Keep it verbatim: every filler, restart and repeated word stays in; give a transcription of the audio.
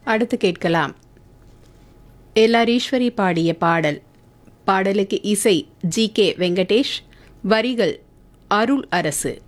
அடுத்து கேட்கலாம் எல்ஆர் ஈஸ்வரி பாடிய பாடல். பாடலுக்கு இசை ஜி கே வெங்கடேஷ், வரிகள் அருள் அரசு.